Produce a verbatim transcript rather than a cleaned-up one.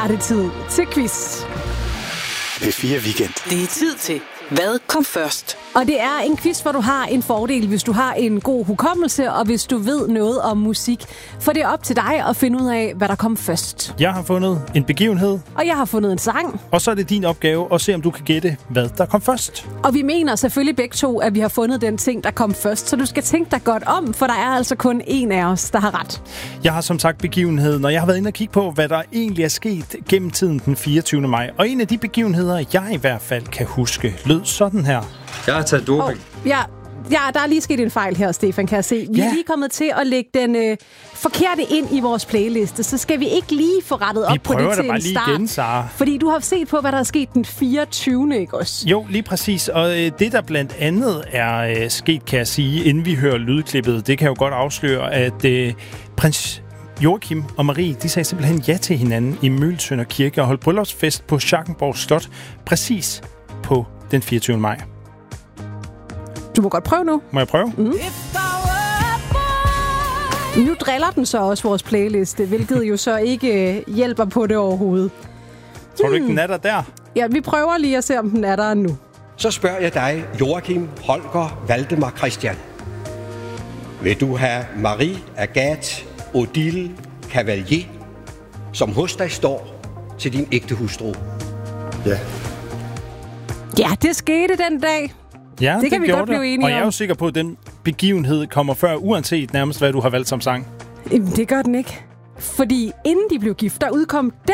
det tid til quiz. P fire Weekend. Det er tid til, hvad kom først? Og det er en quiz, hvor du har en fordel, hvis du har en god hukommelse, og hvis du ved noget om musik. For det er op til dig at finde ud af, hvad der kom først. Jeg har fundet en begivenhed. Og jeg har fundet en sang. Og så er det din opgave at se, om du kan gætte, hvad der kom først. Og vi mener selvfølgelig begge to, at vi har fundet den ting, der kom først. Så du skal tænke dig godt om, for der er altså kun en af os, der har ret. Jeg har som sagt begivenheden, og jeg har været inde og kigge på, hvad der egentlig er sket gennem tiden den fireogtyvende maj. Og en af de begivenheder, jeg i hvert fald kan huske, lød sådan her. Jeg har taget doping. Oh, ja, ja, der er lige sket en fejl her, Stefan, kan jeg se. Vi ja. er lige kommet til at lægge den øh, forkerte ind i vores playliste, så skal vi ikke lige få rettet op på det til en start. Igen, Sara. Fordi du har set på, hvad der er sket den fireogtyvende, ikke også? Jo, lige præcis. Og øh, det, der blandt andet er øh, sket, kan jeg sige, inden vi hører lydklippet, det kan jo godt afsløre, at øh, prins Joachim og Marie, de sagde simpelthen ja til hinanden i Møgeltønder Kirke og holdt bryllupsfest på Schackenborg Slot præcis på den fireogtyvende maj. Du må godt prøve nu. Må jeg prøve? Mm-hmm. Nu driller den så også vores playliste, hvilket jo så ikke hjælper på det overhovedet. Tror du ikke, den er der der? Ja, vi prøver lige at se, om den er der nu. Så spørger jeg dig, Joachim Holger Valdemar Christian. Vil du have Marie Agathe Odile Cavalier, som hos dig står til din ægte hustru? Ja. Ja, det skete den dag. Ja, det, det kan vi godt blive enige om. Og jeg er jo sikker på, at den begivenhed kommer før, uanset nærmest, hvad du har valgt som sang. Jamen, det gør den ikke. Fordi inden de blev gift, der udkom